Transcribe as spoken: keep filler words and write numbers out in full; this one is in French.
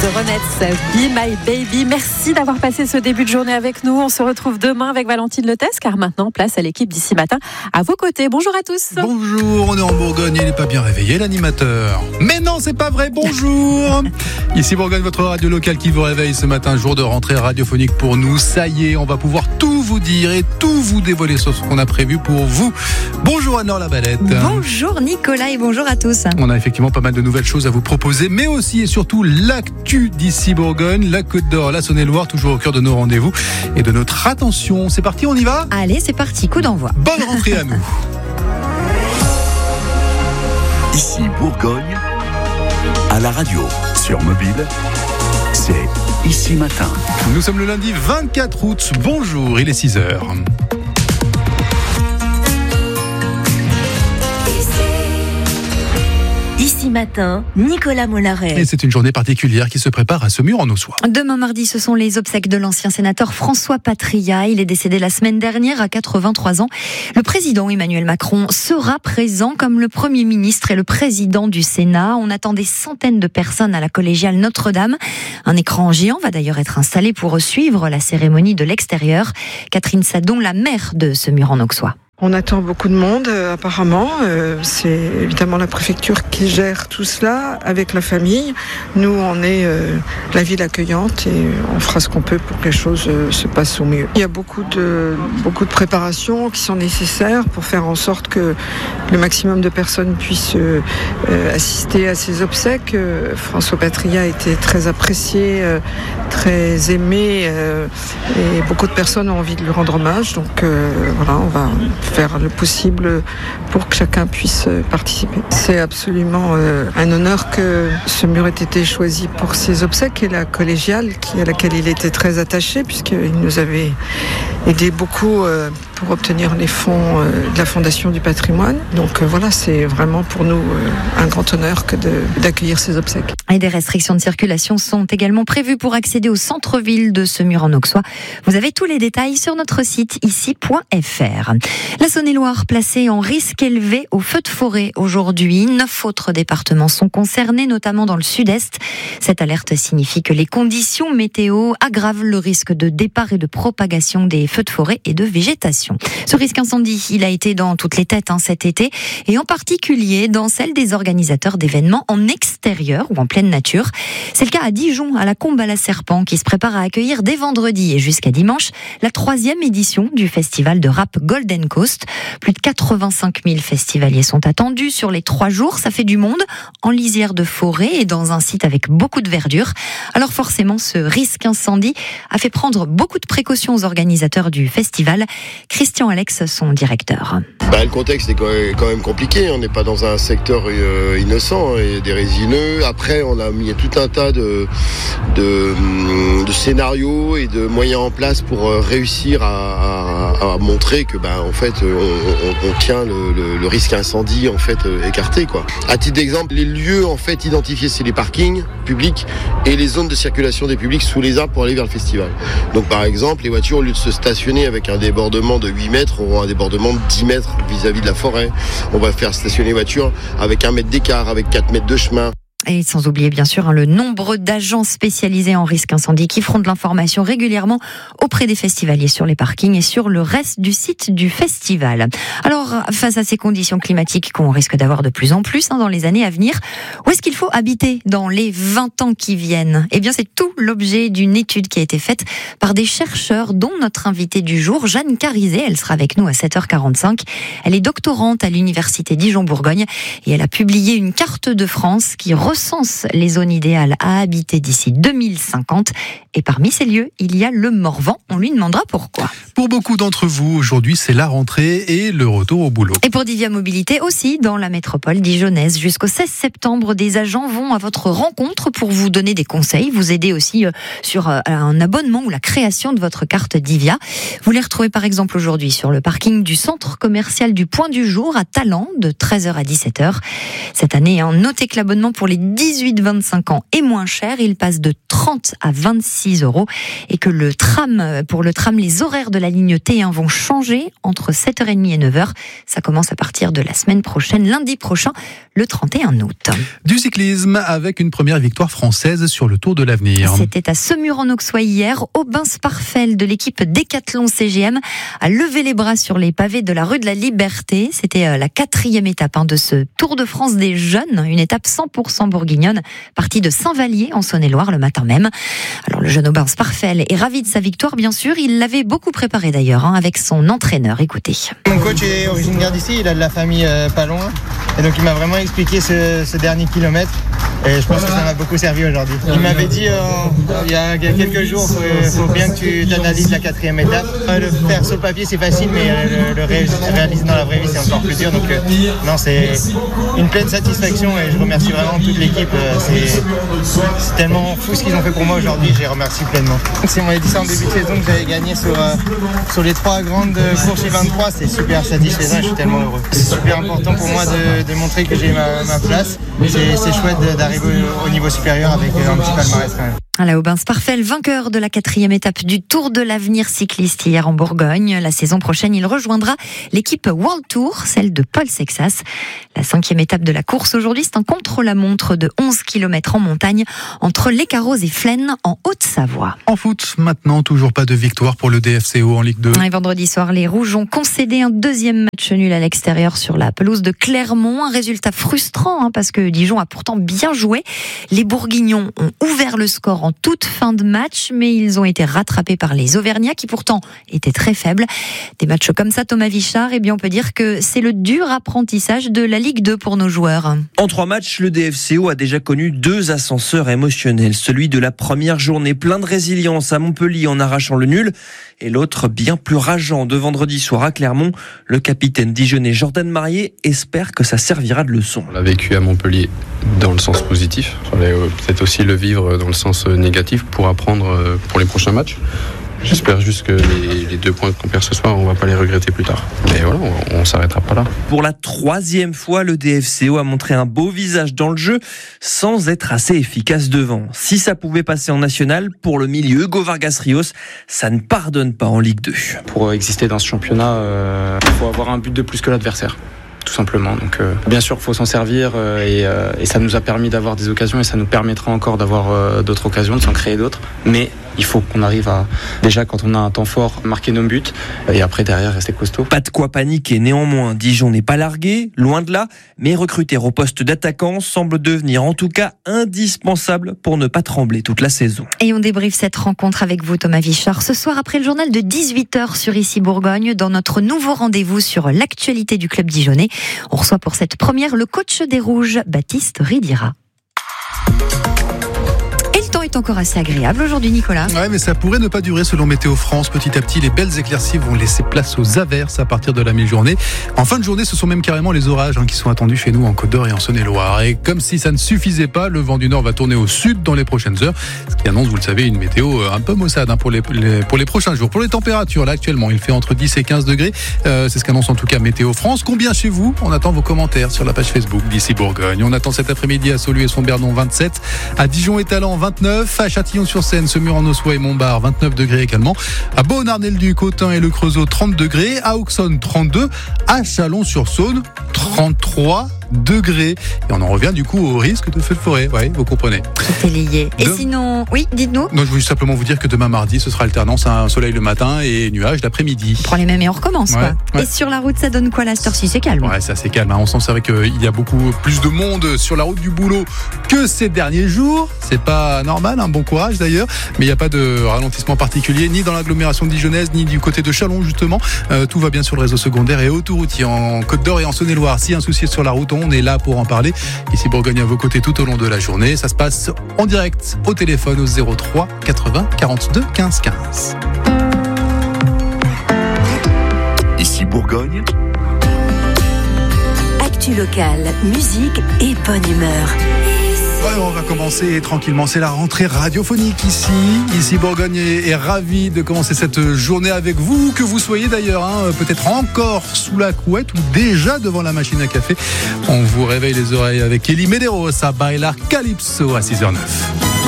Ronettes, Be My Baby. Merci d'avoir passé ce début de journée avec nous. On se retrouve demain avec Valentine Lettès, car maintenant, place à l'équipe d'ici matin à vos côtés. Bonjour à tous. Bonjour, on est en Bourgogne, il n'est pas bien réveillé l'animateur. Mais non, c'est pas vrai, bonjour. Ici Bourgogne, votre radio locale qui vous réveille ce matin, jour de rentrée radiophonique pour nous. Ça y est, on va pouvoir tout vous dire et tout vous dévoiler sur ce qu'on a prévu pour vous. Bonjour Anne-Laure Labalette. Bonjour Nicolas et bonjour à tous. On a effectivement pas mal de nouvelles choses à vous proposer, mais aussi et surtout l'actu d'ici Bourgogne, la Côte d'Or, la Saône-et-Loire, toujours au cœur de nos rendez-vous et de notre attention. C'est parti, on y va ? Allez, c'est parti, coup d'envoi. Bonne rentrée à nous. Ici Bourgogne, à la radio, sur mobile, c'est Ici Matin. Nous sommes le lundi vingt-quatre août. Bonjour, il est six heures. Ici Matin, Nicolas Mollaret. Et c'est une journée particulière qui se prépare à Saumur-en-Auxois. Demain mardi, ce sont les obsèques de l'ancien sénateur François Patria. Il est décédé la semaine dernière à quatre-vingt-trois ans. Le président Emmanuel Macron sera présent comme le Premier ministre et le président du Sénat. On attend des centaines de personnes à la collégiale Notre-Dame. Un écran géant va d'ailleurs être installé pour suivre la cérémonie de l'extérieur. Catherine Sadon, la maire de Saumur-en-Auxois. On attend beaucoup de monde, euh, apparemment. Euh, c'est évidemment la préfecture qui gère tout cela avec la famille. Nous, on est euh, la ville accueillante et on fera ce qu'on peut pour que les choses euh, se passent au mieux. Il y a beaucoup de, beaucoup de préparations qui sont nécessaires pour faire en sorte que le maximum de personnes puissent euh, euh, assister à ces obsèques. Euh, François Patria a été très apprécié, euh, très aimé euh, et beaucoup de personnes ont envie de lui rendre hommage. Donc euh, voilà, on va faire le possible pour que chacun puisse participer. C'est absolument euh, un honneur que Saumur ait été choisi pour ses obsèques et la collégiale qui, à laquelle il était très attaché puisqu'il nous avait aidé beaucoup euh, pour obtenir les fonds euh, de la Fondation du patrimoine. Donc euh, voilà, c'est vraiment pour nous euh, un grand honneur que de, d'accueillir ces obsèques. Et des restrictions de circulation sont également prévues pour accéder au centre-ville de Saumur-en-Auxois. Vous avez tous les détails sur notre site ici point f r. La Saône-et-Loire placée en risque élevé au feu de forêt aujourd'hui. Neuf autres départements sont concernés, notamment dans le sud-est. Cette alerte signifie que les conditions météo aggravent le risque de départ et de propagation des feux de forêt et de végétation. Ce risque incendie, il a été dans toutes les têtes hein, cet été, et en particulier dans celle des organisateurs d'événements en extérieur ou en pleine nature. C'est le cas à Dijon, à la Combe à la Serpent, qui se prépare à accueillir dès vendredi et jusqu'à dimanche la troisième édition du festival de rap Golden Coast. Plus de quatre-vingt-cinq mille festivaliers sont attendus sur les trois jours. Ça fait du monde en lisière de forêt et dans un site avec beaucoup de verdure. Alors forcément, ce risque incendie a fait prendre beaucoup de précautions aux organisateurs du festival. Christian Alex, son directeur. Bah, le contexte est quand même compliqué. On n'est pas dans un secteur euh, innocent et des résineux. Après, on a mis tout un tas de, de, de scénarios et de moyens en place pour euh, réussir à, à, à montrer que, bah, en fait, on, on, on tient le, le, le risque incendie en fait euh, écarté, quoi. À titre d'exemple, les lieux en fait identifiés, c'est les parkings publics et les zones de circulation des publics sous les arbres pour aller vers le festival. Donc, par exemple, les voitures, au lieu de se stationner avec un débordement de huit mètres, auront un débordement de dix mètres vis-à-vis de la forêt. On va faire stationner les voitures avec un mètre d'écart, avec quatre mètres de chemin. Et sans oublier bien sûr hein, le nombre d'agents spécialisés en risque incendie qui feront de l'information régulièrement auprès des festivaliers sur les parkings et sur le reste du site du festival. Alors face à ces conditions climatiques qu'on risque d'avoir de plus en plus hein, dans les années à venir, où est-ce qu'il faut habiter dans les vingt ans qui viennent ? Eh bien c'est tout l'objet d'une étude qui a été faite par des chercheurs dont notre invitée du jour, Jeanne Carizet. Elle sera avec nous à sept heures quarante-cinq. Elle est doctorante à l'université Dijon-Bourgogne et elle a publié une carte de France qui recense les zones idéales à habiter d'ici deux mille cinquante. Et parmi ces lieux, il y a le Morvan. On lui demandera pourquoi. Pour beaucoup d'entre vous, aujourd'hui, c'est la rentrée et le retour au boulot. Et pour Divia Mobilité aussi, dans la métropole dijonnaise. Jusqu'au seize septembre, des agents vont à votre rencontre pour vous donner des conseils, vous aider aussi sur un abonnement ou la création de votre carte Divia. Vous les retrouvez par exemple aujourd'hui sur le parking du centre commercial du Point du Jour à Talent de treize heures à dix-sept heures. Cette année, notez que l'abonnement pour les dix-huit vingt-cinq ans est moins cher. Il passe de trente à vingt-six euros. Et que le tram, pour le tram, les horaires de la ligne T un vont changer entre sept heures trente et neuf heures. Ça commence à partir de la semaine prochaine, lundi prochain, le trente et un août. Du cyclisme avec une première victoire française sur le Tour de l'Avenir. C'était à Semur-en-Auxois hier. Aubin Sparfel de l'équipe Décathlon C G M a levé les bras sur les pavés de la rue de la Liberté. C'était la quatrième étape de ce Tour de France des jeunes, une étape cent pour cent bourguignonne, partie de Saint-Vallier en Saône-et-Loire le matin même. Alors le jeune Aubin Sparfel est ravi de sa victoire, bien sûr. Il l'avait beaucoup préparé d'ailleurs hein, avec son entraîneur. Écoutez. Mon coach est originaire d'ici, il a de la famille euh, pas loin. Et donc il m'a vraiment expliqué ce, ce dernier kilomètre. Et je pense que ça m'a beaucoup servi aujourd'hui. Il m'avait dit euh, il y a quelques jours, il faut, faut bien que tu analyses la quatrième étape. Le faire sur le papier c'est facile, mais le, le réaliser dans la vraie vie c'est encore plus dur. Donc euh, non, c'est une pleine satisfaction et je remercie vraiment toute l'équipe. C'est, c'est tellement fou ce qu'ils ont fait pour moi aujourd'hui, je les remercie pleinement. C'est mon édition en début de saison que j'avais gagné sur, euh, sur les trois grandes courses vingt-trois, c'est super satisfaisant et je suis tellement heureux. C'est super important pour moi de, de montrer que j'ai ma, ma place. C'est, c'est chouette d'arriver au niveau supérieur avec un petit palmarès quand même. Voilà, Aubin Sparfel, vainqueur de la quatrième étape du Tour de l'Avenir cycliste hier en Bourgogne. La saison prochaine, il rejoindra l'équipe World Tour, celle de Paul Sexas. La cinquième étape de la course aujourd'hui, c'est un contre-la-montre de onze kilomètres en montagne entre Les Carros et Flaine en Haute-Savoie. En foot, maintenant, toujours pas de victoire pour le D F C O en Ligue deux. Et vendredi soir, les Rouges ont concédé un deuxième match nul à l'extérieur sur la pelouse de Clermont. Un résultat frustrant hein, parce que Dijon a pourtant bien joué. Les Bourguignons ont ouvert le score en toute fin de match, mais ils ont été rattrapés par les Auvergnats qui pourtant étaient très faibles. Des matchs comme ça, Thomas Vichard, eh bien on peut dire que c'est le dur apprentissage de la Ligue deux pour nos joueurs. En trois matchs, le D F C O a déjà connu deux ascenseurs émotionnels. Celui de la première journée, plein de résilience à Montpellier en arrachant le nul, et l'autre bien plus rageant de vendredi soir à Clermont. Le capitaine dijonnais Jordan Marier espère que ça servira de leçon. On l'a vécu à Montpellier dans le sens positif. Il fallait peut-être aussi le vivre dans le sens négatif pour apprendre pour les prochains matchs. J'espère juste que les, les deux points qu'on perd ce soir, on va pas les regretter plus tard. Mais voilà, on, on s'arrêtera pas là. Pour la troisième fois, le D F C O a montré un beau visage dans le jeu, sans être assez efficace devant. Si ça pouvait passer en national, pour le milieu, Hugo Vargas Rios, ça ne pardonne pas en Ligue deux. Pour exister dans ce championnat, euh, il faut avoir un but de plus que l'adversaire. Tout simplement. Donc, euh, bien sûr, il faut s'en servir euh, et, euh, et ça nous a permis d'avoir des occasions et ça nous permettra encore d'avoir euh, d'autres occasions, de s'en créer d'autres. Mais il faut qu'on arrive à, déjà quand on a un temps fort, marquer nos buts et après derrière rester costaud. Pas de quoi paniquer néanmoins. Dijon n'est pas largué, loin de là, mais recruter au poste d'attaquant semble devenir en tout cas indispensable pour ne pas trembler toute la saison. Et on débriefe cette rencontre avec vous, Thomas Vichard, ce soir après le journal de dix-huit heures sur Ici Bourgogne, dans notre nouveau rendez-vous sur l'actualité du club dijonnais. On reçoit pour cette première le coach des Rouges, Baptiste Ridira. Le temps est encore assez agréable aujourd'hui, Nicolas. Ouais, mais ça pourrait ne pas durer selon Météo France. Petit à petit, les belles éclaircies vont laisser place aux averses à partir de la mi-journée. En fin de journée, ce sont même carrément les orages hein, qui sont attendus chez nous en Côte d'Or et en Saône-et-Loire. Et comme si ça ne suffisait pas, le vent du nord va tourner au sud dans les prochaines heures. Ce qui annonce, vous le savez, une météo un peu maussade hein, pour, les, les, pour les prochains jours. Pour les températures, là actuellement, il fait entre dix et quinze degrés. Euh, c'est ce qu'annonce en tout cas Météo France. Combien chez vous? On attend vos commentaires sur la page Facebook d'Ici Bourgogne. On attend cet après-midi à Saulieu et son Bernon vingt-sept, à Dijon et Talent vingt-neuf, à Châtillon-sur-Seine, Semur-en-Auxois et Montbard vingt-neuf degrés également, à Beaune-Arnel-Duc, Autun et Le Creusot trente degrés, à Auxonne trente-deux, à Chalon-sur-Saône trente-trois degrés. Et on en revient du coup au risque de feu de forêt. Ouais, vous comprenez. Tout est lié. Et de... sinon, oui, dites-nous. Non, je voulais simplement vous dire que demain mardi, ce sera alternance, un soleil le matin et nuages l'après-midi. On prend les mêmes et on recommence, ouais, quoi. Ouais. Et sur la route, ça donne quoi là, cette heure-ci? C'est calme. Ouais, c'est assez calme. Hein. On sent, c'est vrai qu'il y a beaucoup plus de monde sur la route du boulot que ces derniers jours. C'est pas normal, hein. Bon courage d'ailleurs. Mais il n'y a pas de ralentissement particulier, ni dans l'agglomération dijonnaise, ni du côté de Chalon, justement. Euh, tout va bien sur le réseau secondaire et autoroutier en Côte d'Or et en Saône-et-Loire. Si un souci est sur la route, on est là pour en parler. Ici Bourgogne à vos côtés tout au long de la journée. Ça se passe en direct au téléphone au zéro trois quatre-vingts quarante-deux quinze quinze. Ici Bourgogne. Actu locale, musique et bonne humeur. Ici. Ouais, on va commencer tranquillement, c'est la rentrée radiophonique ici. Ici Bourgogne est, est ravi de commencer cette journée avec vous, que vous soyez d'ailleurs hein, peut-être encore sous la couette ou déjà devant la machine à café. On vous réveille les oreilles avec Elie Medeiros à Bailar Calypso à six heures zéro neuf.